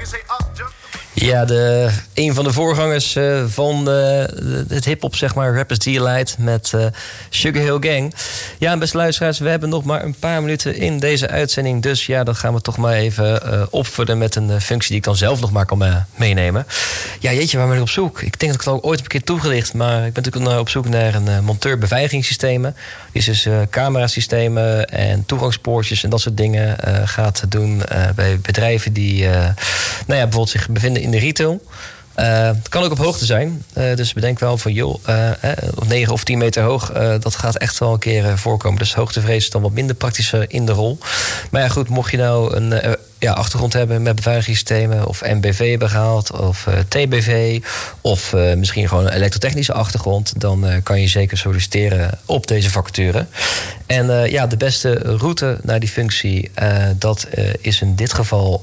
Ja, een van de voorgangers van het hip-hop, zeg maar, Rappers Delight met Sugar Hill Gang. Ja, beste luisteraars, we hebben nog maar een paar minuten in deze uitzending. Dus ja, dan gaan we toch maar even opvullen met een functie die ik dan zelf nog maar kan meenemen. Ja, jeetje, waar ben ik op zoek? Ik denk dat ik het al ooit een keer toegelicht, maar ik ben natuurlijk op zoek naar een monteur beveiligingssystemen. Die dus camerasystemen en toegangspoortjes en dat soort dingen gaat doen bij bedrijven die bijvoorbeeld zich bevinden in de retail. Het kan ook op hoogte zijn. Dus bedenk wel van, 9 of 10 meter hoog, dat gaat echt wel een keer voorkomen. Dus hoogtevrees is dan wat minder praktisch in de rol. Maar ja, goed, mocht je nou een achtergrond hebben met beveiligingssystemen, of MBV hebben gehaald, of TBV, of misschien gewoon een elektrotechnische achtergrond, dan kan je zeker solliciteren op deze vacature. En de beste route naar die functie, dat is in dit geval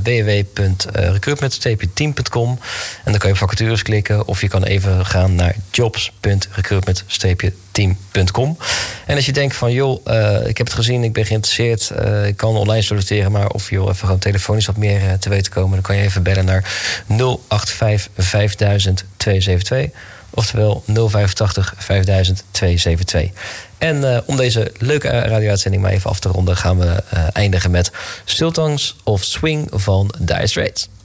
www.recruitment-team.com. En dan kan je op vacatures klikken, of je kan even gaan naar jobs.recruitment-team.com. En als je denkt van, ik heb het gezien, ik ben geïnteresseerd, ik kan online solliciteren, maar of even gewoon telefonisch wat meer te weten komen, dan kan je even bellen naar 085 5000 272. Oftewel 085 5000 272. En om deze leuke radio-uitzending maar even af te ronden, gaan we eindigen met Sultans of Swing van Dire Straits.